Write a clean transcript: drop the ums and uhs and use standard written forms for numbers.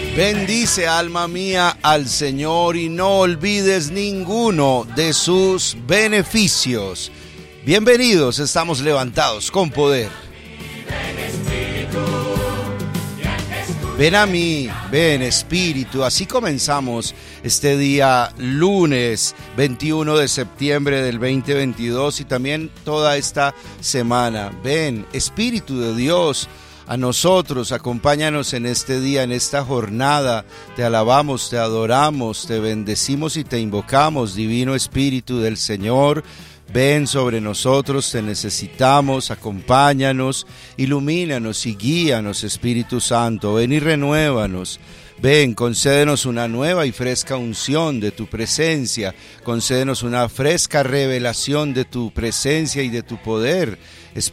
Bendice, alma mía, al Señor y no olvides ninguno de sus beneficios. Bienvenidos, estamos levantados con poder. Ven a mí, ven Espíritu. Así comenzamos este día lunes 21 de septiembre del 2022 y también toda esta semana. Ven, Espíritu de Dios, a nosotros, acompáñanos en este día, en esta jornada. Te alabamos, te adoramos, te bendecimos y te invocamos, Divino Espíritu del Señor. Ven sobre nosotros, te necesitamos, acompáñanos, ilumínanos y guíanos, Espíritu Santo. Ven y renuévanos. Ven, concédenos una nueva y fresca unción de tu presencia. Concédenos una fresca revelación de tu presencia y de tu poder.